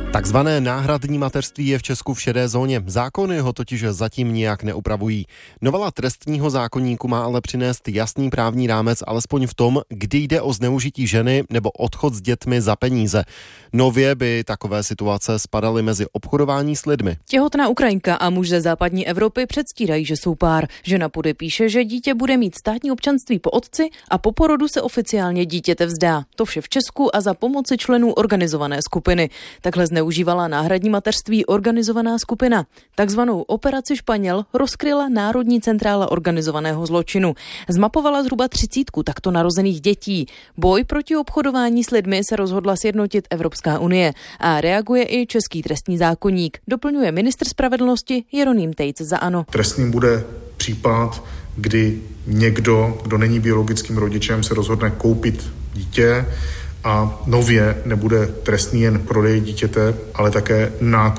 Takzvané náhradní mateřství je v Česku v šedé zóně. Zákony ho totiž zatím nijak neupravují. Novela trestního zákoníku má ale přinést jasný právní rámec alespoň v tom, kdy jde o zneužití ženy nebo odchod s dětmi za peníze. Nově by takové situace spadaly mezi obchodování s lidmi. Těhotná Ukrajinka a muž ze západní Evropy předstírají, že jsou pár. Žena podepíše, že dítě bude mít státní občanství po otci a po porodu se oficiálně dítěte vzdá. To vše v Česku a za pomoci členů organizované skupiny. Takhle zneužívala náhradní mateřství organizovaná skupina. Takzvanou operaci Španěl rozkryla Národní centrála organizovaného zločinu. Zmapovala zhruba 30 takto narozených dětí. Boj proti obchodování s lidmi se rozhodla sjednotit Evropská unie a reaguje i český trestní zákoník. Doplňuje ministr spravedlnosti Jeroným Tejc za ANO. Trestným bude případ, kdy někdo, kdo není biologickým rodičem, se rozhodne koupit dítě a nově nebude trestný jen prodej dítěte, ale také nákup